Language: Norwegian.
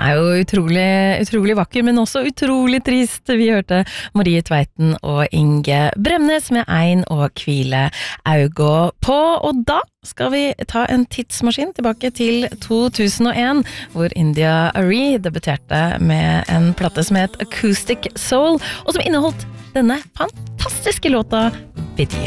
jo utrolig vakker, men også utrolig trist. Vi hørte Marie Tveiten og Inge Bremnes med Ein og Kvile Auga på, og da skal vi ta en tidsmaskin tilbake til 2001, hvor India Arie debuterte med en platte som het Acoustic Soul, og som inneholdt denne fantastiske låta Video.